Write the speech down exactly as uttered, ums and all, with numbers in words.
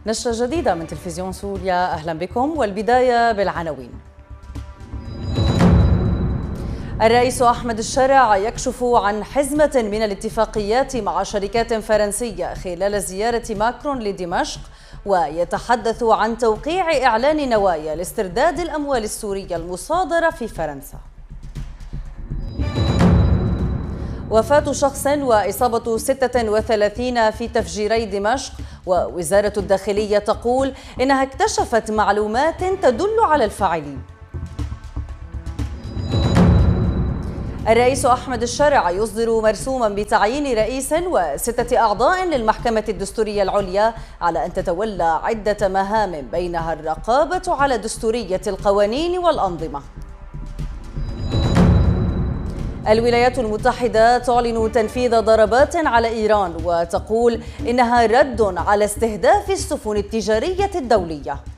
نشرة جديدة من تلفزيون سوريا، أهلا بكم والبداية بالعناوين. الرئيس أحمد الشرع يكشف عن حزمة من الاتفاقيات مع شركات فرنسية خلال زيارة ماكرون لدمشق، ويتحدث عن توقيع إعلان نوايا لاسترداد الأموال السورية المصادرة في فرنسا. وفاة شخص وإصابة ستة وثلاثين في تفجيري دمشق، ووزارة الداخلية تقول إنها اكتشفت معلومات تدل على الفاعلين. الرئيس أحمد الشرع يصدر مرسوما بتعيين رئيس وستة أعضاء للمحكمة الدستورية العليا على أن تتولى عدة مهام بينها الرقابة على دستورية القوانين والأنظمة. الولايات المتحدة تعلن تنفيذ ضربات على إيران وتقول إنها رد على استهداف السفن التجارية الدولية.